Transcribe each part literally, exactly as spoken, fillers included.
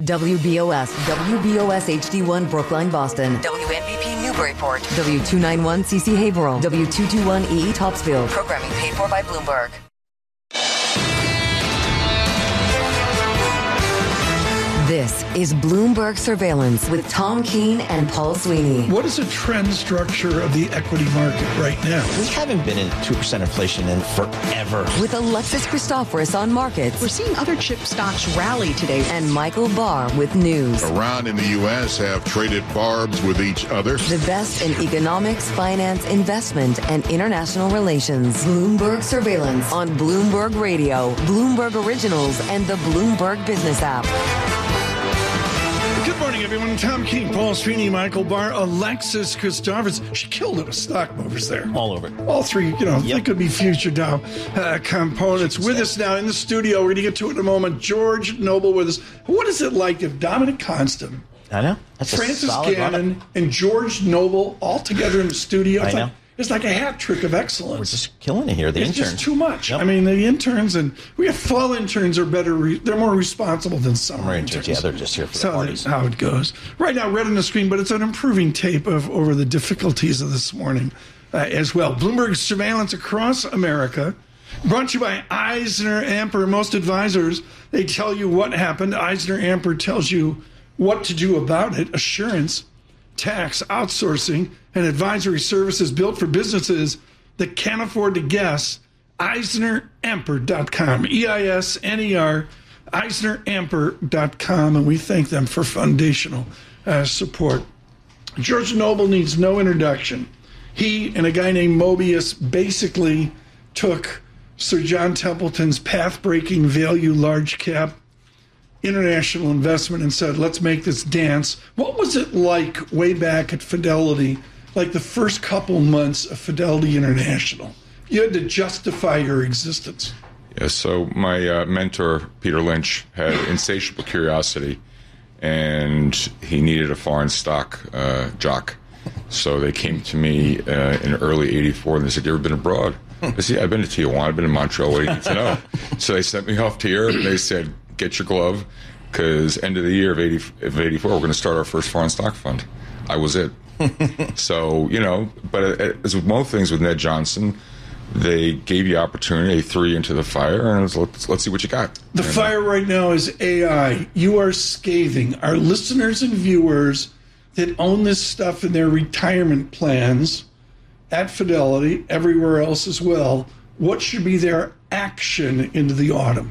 W B O S, W B O S H D one Brookline, Boston. W N B P Newburyport. W two ninety-one C C Haverhill. W two twenty-one E E Topsfield. Programming paid for by Bloomberg. This is Bloomberg Surveillance with Tom Keene and Paul Sweeney. What is the trend structure of the equity market right now? We haven't been in two percent inflation in forever. With Alexis Christoforous on markets. We're seeing other chip stocks rally today. And Michael Barr with news. Around in the U S have traded barbs with each other. The best in economics, finance, investment, and international relations. Bloomberg Surveillance on Bloomberg Radio, Bloomberg Originals, and the Bloomberg Business app. Good morning, everyone. Tom Keene, Paul Sweeney, Michael Barr, Alexis Christoforous. She killed it with stock movers there. All over. All three, you know, Yep. they could be future Dow uh, components. With us now in the studio, we're going to get to it in a moment. George Noble with us. What is it like if Dominic Constant, I know. That's a Francis solid Gannon, and George Noble all together in the studio? I It's know. Like, it's like a hat trick of excellence. We're just killing it here. The It's interns. just too much. Yep. I mean, the interns and we have fall interns are better. Re- they're more responsible than summer Summer interns. interns, yeah, they're just here for the so parties. that's how it goes. Right now, red on the screen, but it's an improving tape of over the difficulties of this morning uh, as well. Bloomberg Surveillance across America. Brought to you by Eisner Amper. Most advisors, they tell you what happened. Eisner Amper tells you what to do about it. Assurance, tax, outsourcing, and advisory services built for businesses that can't afford to guess. Eisner Amper dot com. E I S N E R, Eisner Amper dot com. And we thank them for foundational uh, support. George Noble needs no introduction. He and a guy named Mobius basically took Sir John Templeton's path-breaking value large cap international investment and said, let's make this dance. What was it like way back at Fidelity, like the first couple months of Fidelity International? You had to justify your existence. Yeah, so my uh, mentor, Peter Lynch, had insatiable curiosity, and he needed a foreign stock uh, jock. So they came to me uh, in early eighty-four, and they said, you ever been abroad? I said, yeah, I've been to Tijuana, I've been in Montreal, what do you need to know? So they sent me off to Europe, and they said, get your glove, because end of the year of, eighty, of eighty-four, we're going to start our first foreign stock fund. I was it. So, you know, but as with most things with Ned Johnson, they gave you opportunity, they threw you into the fire, and it was, let's, let's see what you got. The and, fire right now is A I. You are scathing. Our listeners and viewers that own this stuff in their retirement plans at Fidelity, everywhere else as well, what should be their action into the autumn?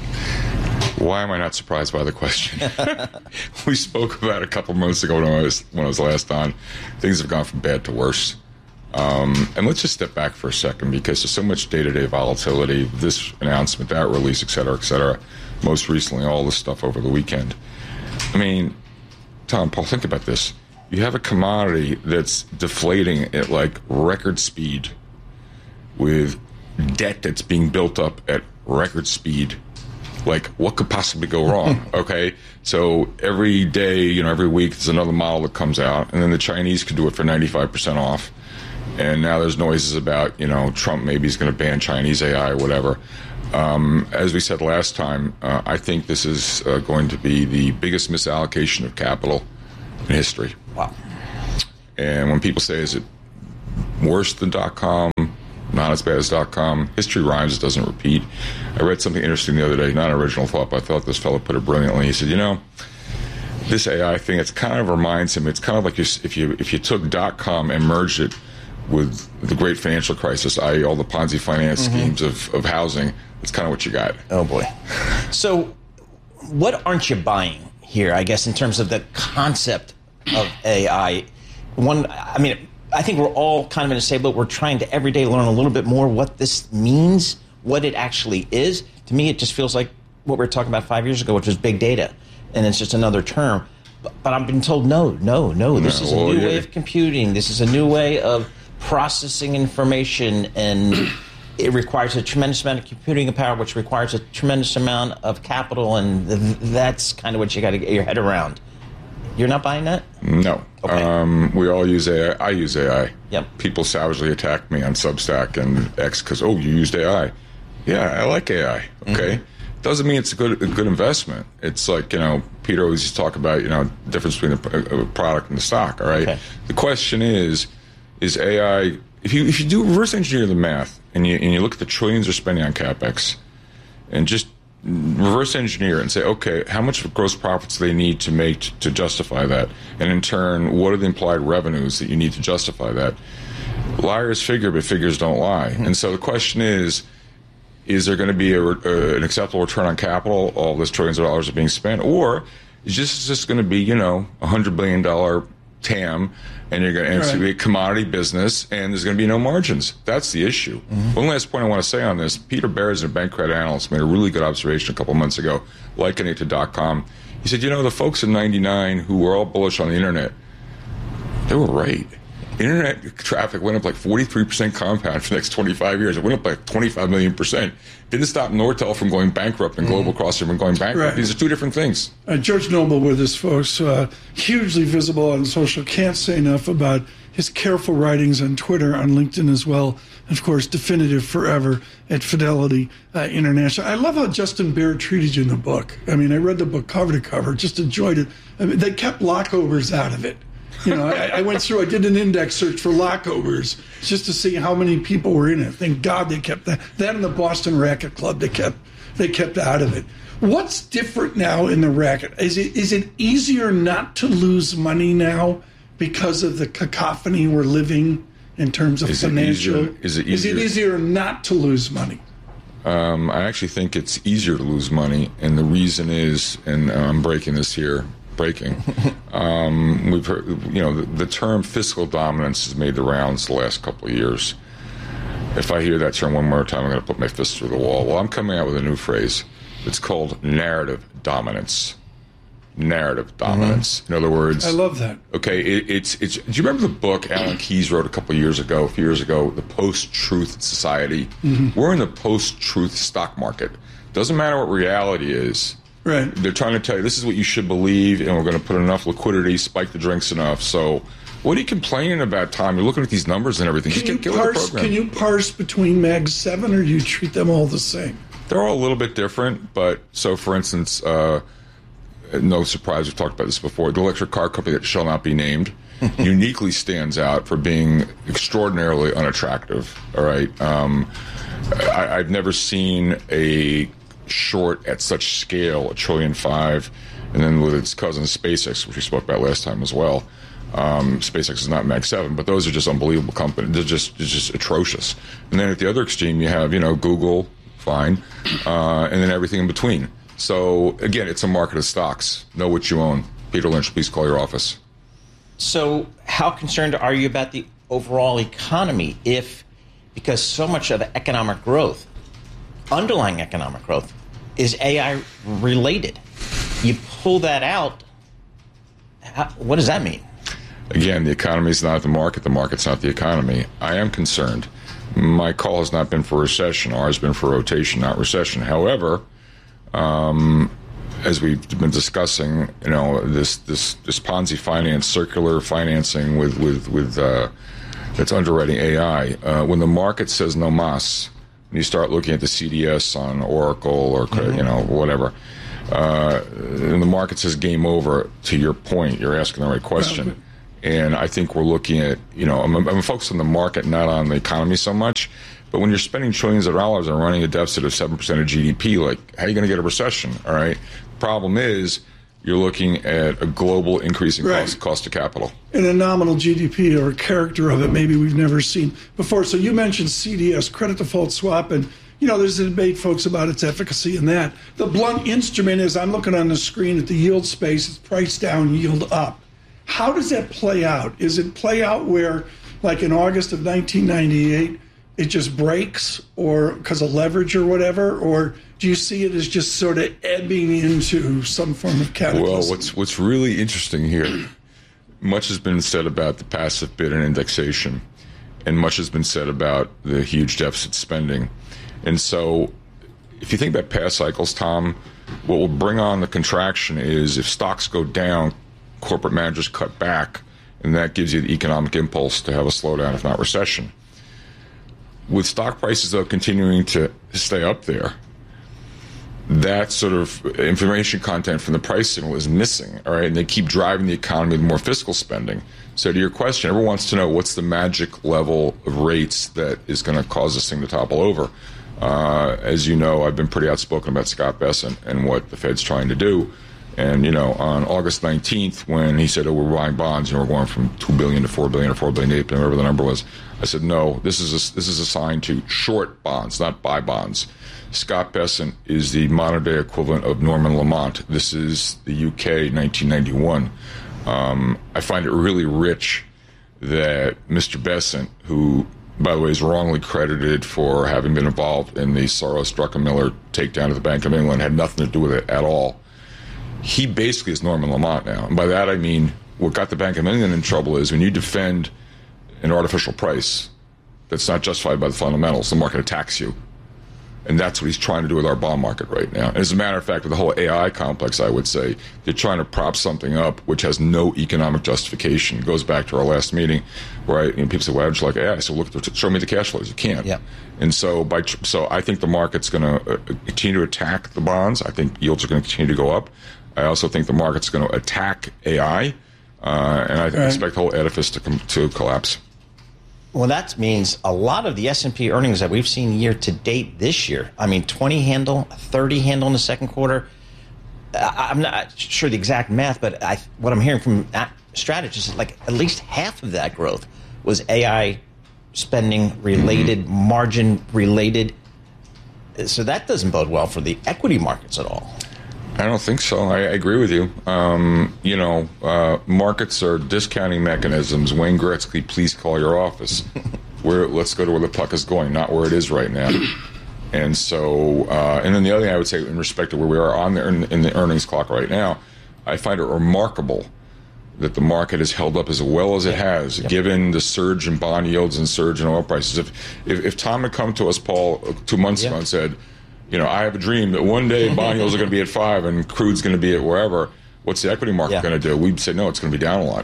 Why am I not surprised by the question? We spoke about it a couple months ago when I was when I was last on. Things have gone from bad to worse. Um, and let's just step back for a second, because there's so much day-to-day volatility, this announcement, that release, et cetera, et cetera. Most recently, all this stuff over the weekend. I mean, Tom, Paul, think about this. You have a commodity that's deflating at like record speed with debt that's being built up at record speed. Like, what could possibly go wrong? Okay, so every day, you know, every week, there's another model that comes out, and then the Chinese could do it for ninety-five percent off. And now there's noises about, you know, Trump maybe is going to ban Chinese A I or whatever. Um, as we said last time, uh, I think this is uh, going to be the biggest misallocation of capital in history. Wow. And when people say, is it worse than dot-com? Not as bad as dot-com. History rhymes, it doesn't repeat. I read something interesting the other day, not an original thought, but I thought this fellow put it brilliantly. He said, you know, this A I thing, it's kind of reminds him, it's kind of like you, if you if you took dot-com and merged it with the great financial crisis, that is all the Ponzi finance mm-hmm. schemes of, of housing, it's kind of what you got. Oh, boy. So what aren't you buying here, I guess, in terms of the concept of A I? One, I mean, I think we're all kind of in the same boat. We're trying to every day learn a little bit more what this means, what it actually is. To me, it just feels like what we were talking about five years ago, which was big data, and it's just another term. But, but I've been told, no, no, no, this no, is a well, new yeah. way of computing. This is a new way of processing information, and it requires a tremendous amount of computing power, which requires a tremendous amount of capital, and th- that's kind of what you got to get your head around. You're not buying that? No. Okay. Um, we all use A I. I use A I. Yep. People savagely attack me on Substack and X because, oh, you used A I. Yeah, I like A I. Okay. Mm-hmm. doesn't mean it's a good a good investment. It's like, you know, Peter always used to talk about, you know, the difference between the product and the stock, all right? Okay. The question is, is A I, if you if you do reverse engineer the math and you and you look at the trillions they're spending on CapEx and just reverse engineer and say, okay, how much gross profits do they need to make to, to justify that? And in turn, what are the implied revenues that you need to justify that? Liars figure, but figures don't lie. And so the question is, is there going to be a, uh, an acceptable return on capital? All this trillions of dollars are being spent, or is this just going to be, you know, a hundred billion dollar T A M, and you're going to, and it's going to be a commodity business, and there's going to be no margins? That's the issue. Mm-hmm. One last point I want to say on this: Peter Bears, a bank credit analyst, made a really good observation a couple of months ago, likening it to dot com. He said, you know, the folks in ninety-nine who were all bullish on the internet, they were right. Internet traffic went up like forty-three percent compound for the next twenty-five years. It went up like twenty-five million percent. Didn't stop Nortel from going bankrupt and Global Crossing from going bankrupt. Right. These are two different things. Uh, George Noble with us, folks, uh, hugely visible on social. Can't say enough about his careful writings on Twitter, on LinkedIn as well. And of course, definitive forever at Fidelity uh, International. I love how Justin Baird treated you in the book. I mean, I read the book cover to cover, just enjoyed it. I mean, they kept lockovers out of it. You know, I, I went through, I did an index search for lockovers just to see how many people were in it. Thank God they kept that. That and the Boston Racket Club, they kept they kept out of it. What's different now in the racket? Is it is it easier not to lose money now because of the cacophony we're living in terms of is financial? It easier, is it easier? Is it easier not to lose money? Um, I actually think it's easier to lose money, and the reason is, and I'm breaking this here. Breaking. Um, we've heard, you know, the, the term fiscal dominance has made the rounds the last couple of years. If I hear that term one more time, I'm going to put my fist through the wall. Well, I'm coming out with a new phrase. It's called narrative dominance. Narrative dominance. Mm-hmm. In other words, I love that. Okay, it, it's it's. Do you remember the book Alan Keyes wrote a couple of years ago, a few years ago, The Post-Truth Society? Mm-hmm. We're in the post-truth stock market. Doesn't matter what reality is. Right. They're trying to tell you this is what you should believe, and we're going to put enough liquidity, spike the drinks enough. So, what are you complaining about, Tom? You're looking at these numbers and everything. Can, Just you, get, parse, get the program. Can you parse between Mag seven, or do you treat them all the same? They're all a little bit different, but so, for instance, uh, no surprise, we've talked about this before, the electric car company that shall not be named uniquely stands out for being extraordinarily unattractive. All right. Um, I, I've never seen a short at such scale, a trillion five, and then with its cousin SpaceX, which we spoke about last time as well. Um, SpaceX is not Mag seven, but those are just unbelievable companies. They're just they're just atrocious. And then at the other extreme, you have, you know, Google, fine, uh, and then everything in between. So again, it's a market of stocks. Know what you own. Peter Lynch, please call your office. So how concerned are you about the overall economy if, because so much of economic growth, underlying economic growth, is A I related? You pull that out, how, what does that mean? Again, the economy is not the market. The market's not the economy. I am concerned. My call has not been for recession. Ours has been for rotation, not recession. However, um, as we've been discussing, you know, this this, this Ponzi finance, circular financing with with with uh, that's underwriting A I. Uh, when the market says no mas, and you start looking at the C D S on Oracle or, mm-hmm. you know, whatever, uh, and the market says game over, to your point, you're asking the right question. Well, and I think we're looking at, you know, I'm, I'm focused on the market, not on the economy so much. But when you're spending trillions of dollars and running a deficit of seven percent of G D P, like, how are you going to get a recession? All right. Problem is, you're looking at a global increase in right. cost, cost of capital. And a nominal G D P, or a character of it, maybe we've never seen before. So you mentioned C D S, credit default swap, and, you know, there's a debate, folks, about its efficacy in that. The blunt instrument is, I'm looking on the screen at the yield space, it's price down, yield up. How does that play out? Is it play out where, like in August of nineteen ninety-eight, it just breaks, or because of leverage or whatever, or do you see it as just sort of ebbing into some form of cataclysm? Well, what's what's really interesting here, much has been said about the passive bid and indexation, and much has been said about the huge deficit spending. And so if you think about past cycles, Tom, what will bring on the contraction is if stocks go down, corporate managers cut back, and that gives you the economic impulse to have a slowdown, if not recession. With stock prices, though, continuing to stay up there, that sort of information content from the price signal is missing, all right? And they keep driving the economy with more fiscal spending. So to your question, everyone wants to know what's the magic level of rates that is going to cause this thing to topple over. Uh, as you know, I've been pretty outspoken about Scott Bessent and what the Fed's trying to do. And, you know, on August nineteenth, when he said, oh, we're buying bonds, and we're going from two billion dollars to four billion dollars or four billion dollars to eight billion dollars, whatever the number was, I said, no, this is a, this is a sign to short bonds, not buy bonds. Scott Bessent is the modern-day equivalent of Norman Lamont. This is the U K, nineteen ninety-one. Um, I find it really rich that Mister Bessent, who, by the way, is wrongly credited for having been involved in the Soros-Druckenmiller takedown of the Bank of England, had nothing to do with it at all. He basically is Norman Lamont now. And by that I mean what got the Bank of England in trouble is when you defend an artificial price that's not justified by the fundamentals, the market attacks you. And that's what he's trying to do with our bond market right now. And as a matter of fact, with the whole A I complex, I would say, they're trying to prop something up which has no economic justification. It goes back to our last meeting where I, you know, people say, why don't you like A I? So look, show me the cash flows. You can't. Yeah. And so by so I think the market's going to uh, continue to attack the bonds. I think yields are going to continue to go up. I also think the market's going to attack A I. Uh, and I right. expect the whole edifice to, com- to collapse. Well, that means a lot of the S and P earnings that we've seen year to date this year, I mean, twenty handle, thirty handle in the second quarter. I'm not sure the exact math, but I, what I'm hearing from strategists is like at least half of that growth was A I spending related, mm-hmm. margin related. So that doesn't bode well for the equity markets at all. I don't think so. I, I agree with you. Um, you know, uh, markets are discounting mechanisms. Wayne Gretzky, please call your office. Where let's go to where the puck is going, not where it is right now. And so, uh, and then the other thing I would say in respect to where we are on the in, in the earnings clock right now, I find it remarkable that the market has held up as well as it has, yep. given the surge in bond yields and surge in oil prices. If if, if Tom had come to us, Paul, two months yep. ago and said, you know, I have a dream that one day bond yields are going to be at five and crude's going to be at wherever. What's the equity market yeah. going to do? We'd say, no, it's going to be down a lot.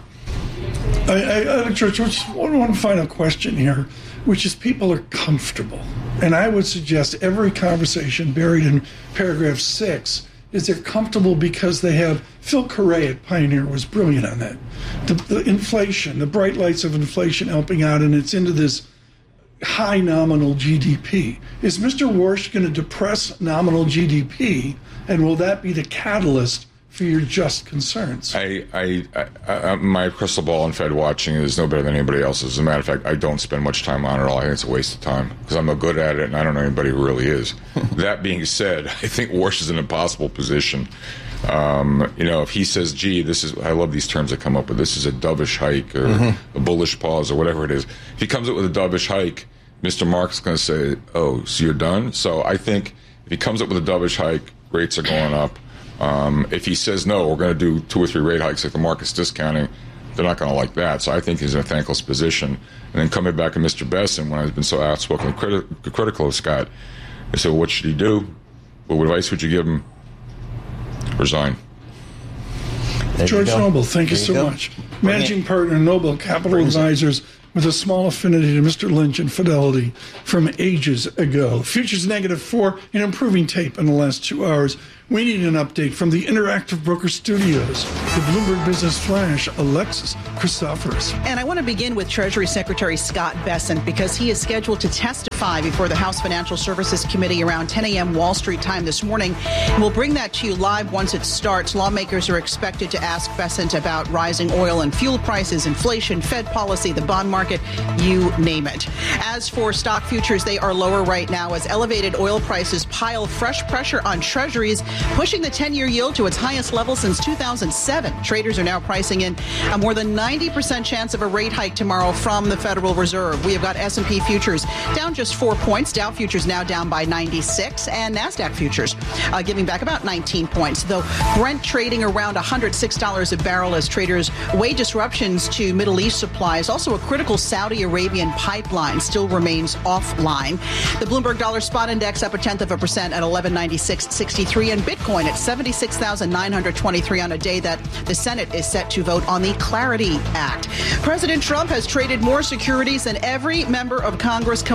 I, I, I George, just one, one final question here, which is people are comfortable. And I would suggest every conversation buried in paragraph six is they're comfortable because they have, Phil Correa at Pioneer was brilliant on that. The, the inflation, the bright lights of inflation helping out, and it's into this high nominal G D P. Is Mister Warsh going to depress nominal G D P, and will that be the catalyst for your just concerns? I, I, I, I my crystal ball on Fed watching is no better than anybody else's. As a matter of fact, I don't spend much time on it at all. I think it's a waste of time because I'm no good at it, and I don't know anybody who really is. That being said, I think Warsh is in an impossible position. Um, you know, if he says, gee, this is, I love these terms that come up with, this is a dovish hike or mm-hmm. a bullish pause or whatever it is. If he comes up with a dovish hike, Mister Mark's going to say, oh, so you're done? So I think if he comes up with a dovish hike, rates are going up. Um, if he says, no, we're going to do two or three rate hikes, like the market's discounting, they're not going to like that. So I think he's in a thankless position. And then coming back to Mister Bessent, when I've been so outspoken and criti- critical of Scott, I said, well, what should he do? What advice would you give him? Resign. There George Noble, thank you, you so go. much. Managing partner, Noble Capital Advisors, with a small affinity to Mister Lynch and Fidelity from ages ago. Futures negative four, an improving tape in the last two hours. We need an update from the Interactive Broker Studios. The Bloomberg Business Flash, Alexis Christoforous. And I want to begin with Treasury Secretary Scott Bessent because he is scheduled to testify before the House Financial Services Committee around ten a.m. Wall Street time this morning. We'll bring that to you live once it starts. Lawmakers are expected to ask Bessent about rising oil and fuel prices, inflation, Fed policy, the bond market, you name it. As for stock futures, they are lower right now as elevated oil prices pile fresh pressure on treasuries, pushing the ten-year yield to its highest level since two thousand seven. Traders are now pricing in a more than ninety percent chance of a rate hike tomorrow from the Federal Reserve. We have got S and P futures down just four points. Dow futures now down by ninety-six, and NASDAQ futures uh, giving back about nineteen points, though Brent trading around one hundred six dollars a barrel as traders weigh disruptions to Middle East supplies. Also, a critical Saudi Arabian pipeline still remains offline. The Bloomberg Dollar Spot Index up a tenth of a percent at eleven ninety-six sixty-three, and Bitcoin at seventy-six thousand nine hundred twenty-three on a day that the Senate is set to vote on the Clarity Act. President Trump has traded more securities than every member of Congress combined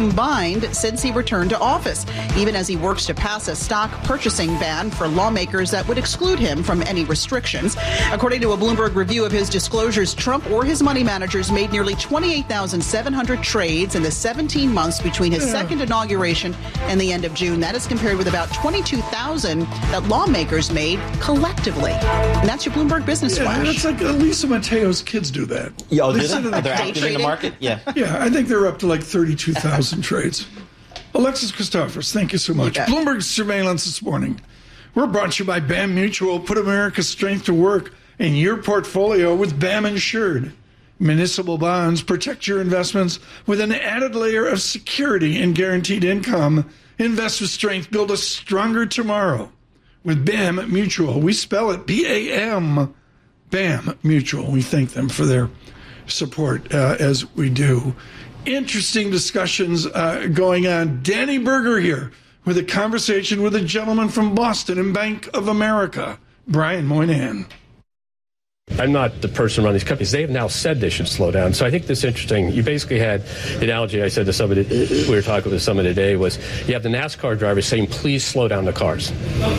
declined since he returned to office, even as he works to pass a stock purchasing ban for lawmakers that would exclude him from any restrictions. According to a Bloomberg review of his disclosures, Trump or his money managers made nearly twenty-eight thousand seven hundred trades in the seventeen months between his yeah. second inauguration and the end of June. That is compared with about twenty-two thousand that lawmakers made collectively. And that's your Bloomberg Business yeah, Flash. It's like Elisa Mateo's kids do that. Yo, they do they? The they're active in the market? Yeah. Yeah, I think they're up to like thirty-two thousand trades. Alexis Christophers, thank you so much. You Bloomberg Surveillance this morning. We're brought to you by B A M Mutual. Put America's strength to work in your portfolio with B A M Insured. Municipal bonds protect your investments with an added layer of security and guaranteed income. Invest with strength. Build a stronger tomorrow with B A M Mutual. We spell it B A M, B A M Mutual. We thank them for their support uh, as we do. Interesting discussions uh, going on. Danny Berger here with a conversation with a gentleman from Boston and Bank of America, Brian Moynihan. I'm not the person running these companies. They have now said they should slow down. So I think this is interesting. You basically had the analogy I said to somebody, we were talking with somebody today, was you have the NASCAR drivers saying, please slow down the cars.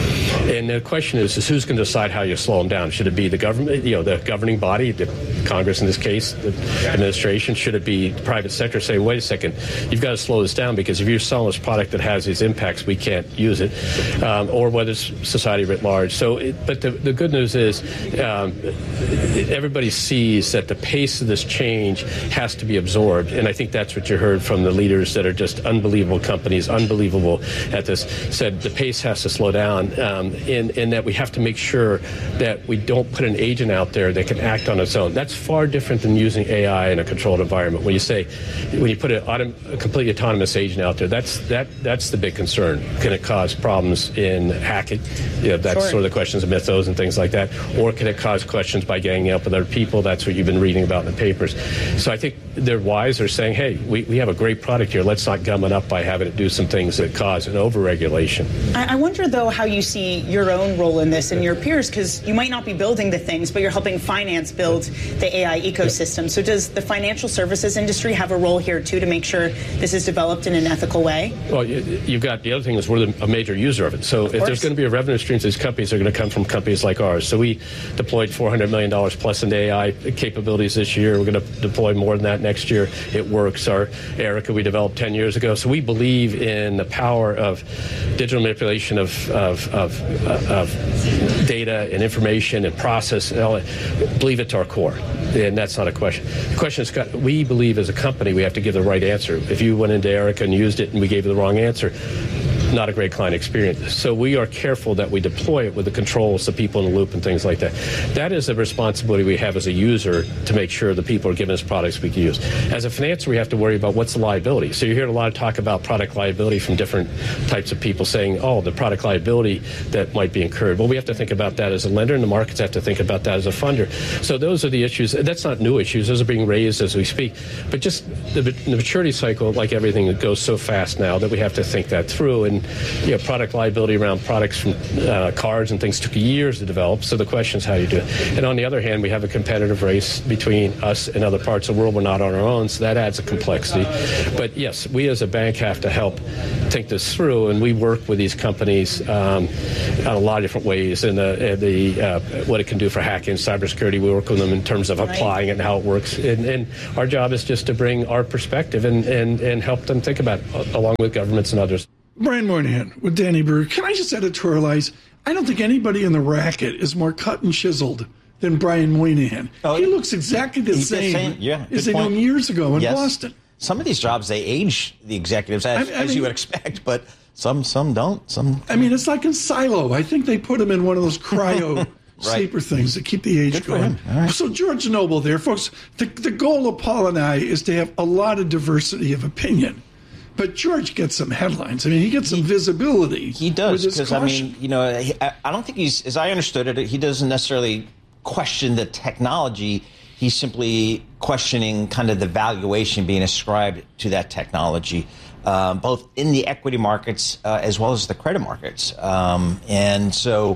And the question is, is who's going to decide how you slow them down? Should it be the government, you know, the governing body, the Congress in this case, the administration? Should it be the private sector say, wait a second, you've got to slow this down because if you're selling this product that has these impacts, we can't use it, um, or whether it's society writ large. So, it, but the, the good news is, um, everybody sees that the pace of this change has to be absorbed, and I think that's what you heard from the leaders that are just unbelievable companies, unbelievable at this, said the pace has to slow down, um, and, and that we have to make sure that we don't put an agent out there that can act on its own. That's far different than using A I in a controlled environment. When you say, when you put an autom- a completely autonomous agent out there, that's that that's the big concern. Can it cause problems in hacking? You know, that's sure. sort of the questions of mythos and things like that, or can it cause questions by ganging up with other people? That's what you've been reading about in the papers. So I think they're wise. They're saying, hey, we, we have a great product here. Let's not gum it up by having it do some things that cause an over-regulation. I, I wonder, though, how you see your own role in this and your peers, because you might not be building the things, but you're helping finance build the A I ecosystem. So does the financial services industry have a role here, too, to make sure this is developed in an ethical way? Well, you, you've got the other thing is we're the, a major user of it. So of if course. there's going to be a revenue stream to these companies, they're going to come from companies like ours. So we deployed four hundred million dollars plus into A I capabilities this year. We're going to deploy more than that next year. It works. Our Erica we developed ten years ago. So we believe in the power of digital manipulation of of, of, of data and information and process. And all that. Believe it to our core. And that's not a question. The question is, we believe as a company we have to give the right answer. If you went into Erica and used it and we gave you the wrong answer, not a great client experience. So we are careful that we deploy it with the controls, the people in the loop and things like that. That is a responsibility we have as a user to make sure the people are giving us products we can use. As a financer, we have to worry about what's the liability. So you hear a lot of talk about product liability from different types of people saying, oh, the product liability that might be incurred. Well, we have to think about that as a lender, and the markets have to think about that as a funder. So those are the issues. That's not new issues. Those are being raised as we speak. But just the, the maturity cycle, like everything, that goes so fast now that we have to think that through. And you know, product liability around products from uh, cars and things took years to develop. So the question is how you do it. And on the other hand, we have a competitive race between us and other parts of the world. We're not on our own, so that adds a complexity. But yes, we as a bank have to help think this through, and we work with these companies um, on a lot of different ways. And the, the uh, what it can do for hacking, cybersecurity, we work with them in terms of applying it and how it works. And, and our job is just to bring our perspective and, and, and help them think about it, along with governments and others. Brian Moynihan with Danny Berger. Can I just editorialize? I don't think anybody in the racket is more cut and chiseled than Brian Moynihan. Oh, he looks exactly the same, same yeah, as they did years ago in yes. Boston. Some of these jobs, they age the executives as, I, I as mean, you would expect, but some some don't. Some. I mean, it's like in Silo. I think they put him in one of those cryo right. sleeper things that keep the age Good going. Right. So George Noble there, folks. The, the goal of Paul and I is to have a lot of diversity of opinion. But George gets some headlines. I mean, he gets some visibility. He does, because, I mean, you know, he, I don't think he's, as I understood it, he doesn't necessarily question the technology. He's simply questioning kind of the valuation being ascribed to that technology, um, both in the equity markets uh, as well as the credit markets. Um, and so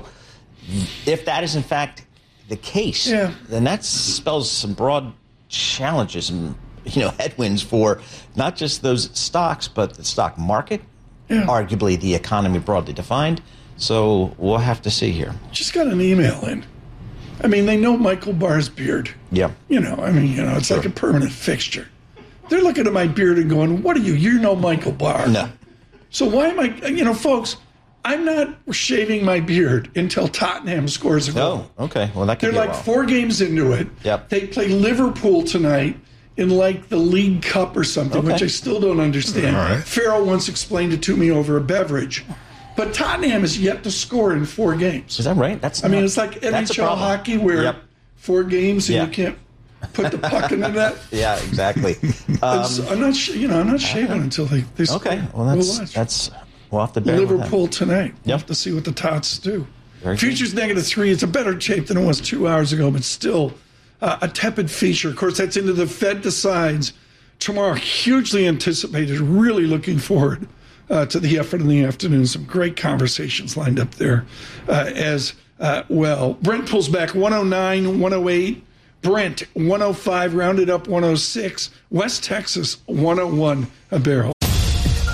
if that is, in fact, the case, yeah. then that spells some broad challenges and you know, headwinds for not just those stocks, but the stock market, yeah. arguably the economy broadly defined. So we'll have to see here. Just got an email in. I mean, they know Michael Barr's beard. Yeah. You know, I mean, you know, it's sure. like a permanent fixture. They're looking at my beard and going, what are you? You're no Michael Barr. No. So why am I, you know, folks, I'm not shaving my beard until Tottenham scores a goal. Oh, okay. Well, that could They're be like well. four games into it. Yep. They play Liverpool tonight in like the League Cup or something, okay. which I still don't understand. All right. Farrell once explained it to me over a beverage. But Tottenham is yet to score in four games. Is that right? That's I not, mean, it's like N H L hockey where yep. four games and yeah. you can't put the puck in the net. Yeah, exactly. Um, I'm not, sh- you know, I'm not shaving until they, they score. Okay, well, that's we'll that's we'll have to bear Liverpool with tonight. We'll Yep. have to see what the Tots do. Very Futures good. negative three. It's a better shape than it was two hours ago, but still uh, a tepid feature. Of course, that's into the Fed decides tomorrow. Hugely anticipated. Really looking forward uh, to the effort in the afternoon. Some great conversations lined up there uh, as uh, well. Brent pulls back one oh nine, one oh eight. Brent one oh five, rounded up one oh six. West Texas one oh one a barrel.